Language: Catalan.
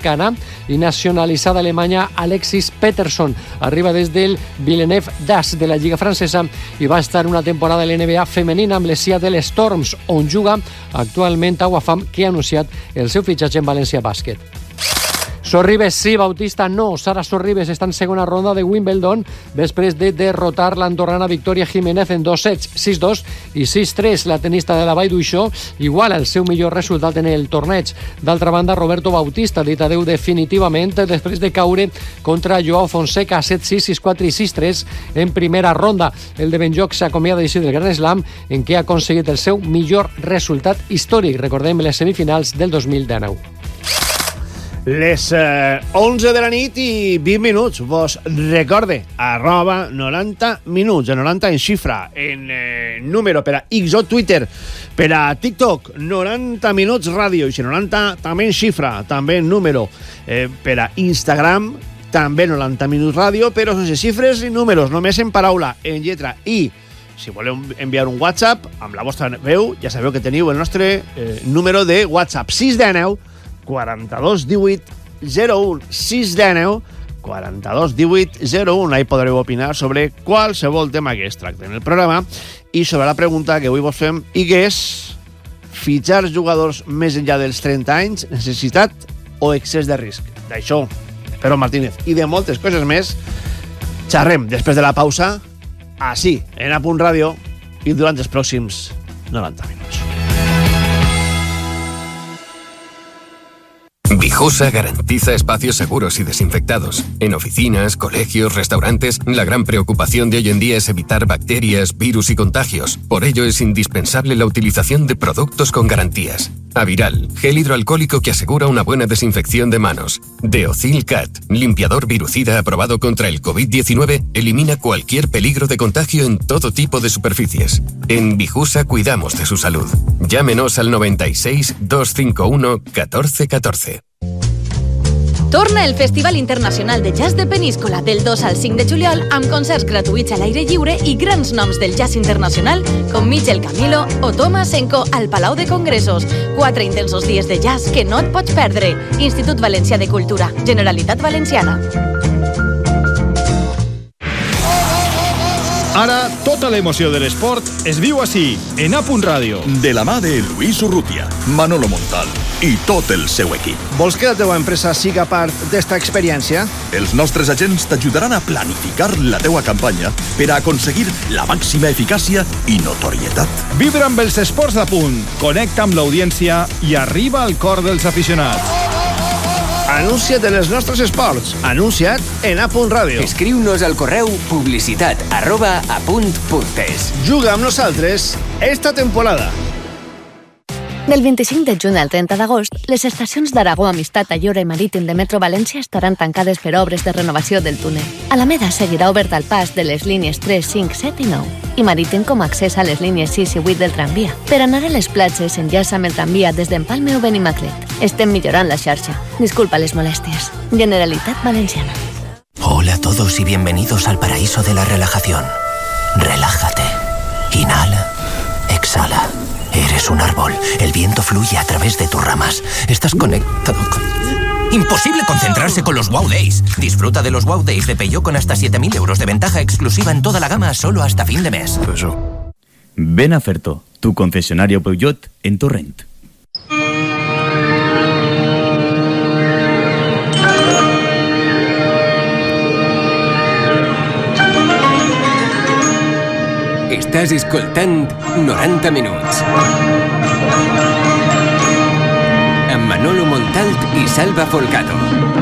americana i nacionalitzada alemanya Alexis Peterson. Arriba des del Villeneuve d'Ascq de la Lliga francesa i va estar una temporada a l'NBA femenina amb les Seattle Storms, on juga actualment Aguafam, que ha anunciat el seu fitxatge en València Bàsquet. Sorribes sí, Bautista no. Sara Sorribes està en segona ronda de Wimbledon després de derrotar l'andorrana Victoria Jiménez en 2 sets, 6-2 i 6-3. La tenista de la Vall d'Uixó iguala el seu millor resultat en el torneig. D'altra banda, Roberto Bautista dit adeu definitivament després de caure contra Joao Fonseca 7-6, 6-4 i 6-3 en primera ronda. El de Benjoc s'acomiada així del Gran Slam en què ha aconseguit el seu millor resultat històric. Recordem les semifinals del 2019. Les 11 de la nit i 20 minuts. Vos recorde, @90 minuts, en 90 en xifra, en número per a X o Twitter, per a TikTok, 90 minuts ràdio, i si 90 també en xifra, també en número, per a Instagram, també 90 minuts ràdio, però sense xifres i números, només en paraula, en lletra. I si voleu enviar un WhatsApp amb la vostra veu, ja sabeu que teniu el nostre número de WhatsApp, 619 42 18 01, 619 42 18 01. Ahí podreu opinar sobre qualsevol tema que es tracte en el programa i sobre la pregunta que avui vos fem, i que és: fitxar jugadors més enllà dels 30 anys, necessitat o excés de risc? D'això, Pedro Martínez i de moltes coses més xerrem després de la pausa, així, en A Punt Ràdio, i durant els pròxims 90 minuts. Vijosa garantiza espacios seguros y desinfectados. En oficinas, colegios, restaurantes, la gran preocupación de hoy en día es evitar bacterias, virus y contagios. Por ello es indispensable la utilización de productos con garantías. Aviral, gel hidroalcohólico que asegura una buena desinfección de manos. Deocil Cat, limpiador virucida aprobado contra el COVID-19, elimina cualquier peligro de contagio en todo tipo de superficies. En Vijusa cuidamos de su salud. Llámenos al 96 251 1414. Torna el Festival Internacional de Jazz de Peníscola del 2 al 5 de juliol amb concerts gratuïts a l'aire lliure i grans noms del jazz internacional com Michel Camilo o Thomas Senko al Palau de Congressos. 4 intensos dies de jazz que no et pots perdre. Institut Valencià de Cultura, Generalitat Valenciana. Ara, tota l'emoció de l'esport es viu així, en A Punt Ràdio. De la mà de Luis Urrutia, Manolo Montal i tot el seu equip. Vols que la teva empresa siga part d'esta experiència? Els nostres agents t'ajudaran a planificar la teua campanya per a aconseguir la màxima eficàcia i notorietat. Vibra amb els esports d'A Punt, connecta amb l'audiència i arriba al cor dels aficionats. Anuncia't en els nostres esports. Anuncia't en A Punt Ràdio. Escriu-nos al correu publicitat@apunt.es. Juga amb nosaltres esta temporada. Del 25 de juny al 30 d'agost, les estacions d'Aragó, Amistat, Ayora i Marítim de Metro València estaran tancades per obres de renovació del túnel. Alameda seguirà obert al pas de les línies 3, 5, 7 i 9 i Marítim com a accés a les línies 6 i 8 del tramvia. Per anar a les platges, enllaça amb el tramvia des d'Empalme o Benimaclet. Estem millorant la xarxa. Disculpa les molèsties. Generalitat Valenciana. Hola a todos y bienvenidos al paraíso de la relajación. Relájate. Inhala. Exhala. Eres un árbol. El viento fluye a través de tus ramas. Estás conectado con... Imposible concentrarse con los Wow Days. Disfruta de los Wow Days de Peugeot con hasta 7.000 euros de ventaja exclusiva en toda la gama solo hasta fin de mes. Ven a Ferto, tu concesionario Peugeot en Torrent. Estàs escoltant 90 minuts. Amb Manolo Montalt i Salva Folgado.